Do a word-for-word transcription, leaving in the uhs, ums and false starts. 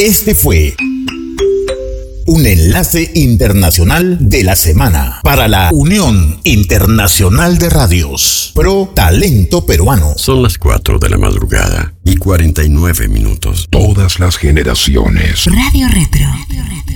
Este fue un enlace internacional de la semana para la Unión Internacional de Radios Pro Talento Peruano. Son las cuatro de la madrugada y cuarenta y nueve minutos. Todas las generaciones. Radio Retro. Radio Retro.